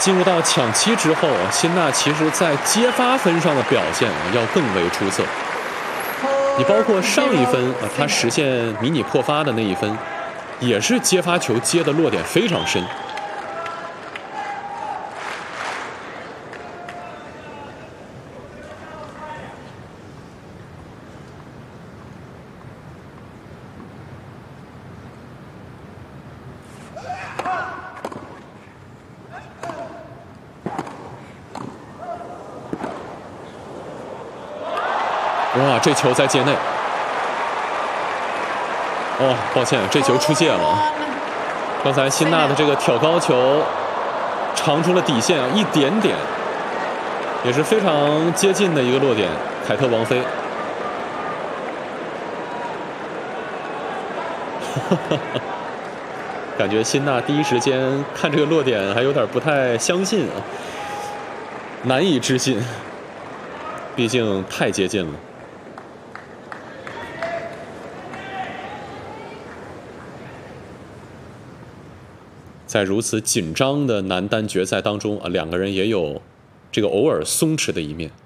进入到抢七之后，辛纳其实在接发分上的表现要更为出色。你包括上一分他实现迷你破发的那一分，也是接发球接的落点非常深。哇，这球在界内。哦，抱歉，这球出界了。刚才辛纳的这个挑高球长出了底线啊，一点点，也是非常接近的一个落点。凯特王妃，感觉辛纳第一时间看这个落点还有点不太相信啊，难以置信，毕竟太接近了。在如此紧张的男单决赛当中啊，两个人也有这个偶尔松弛的一面。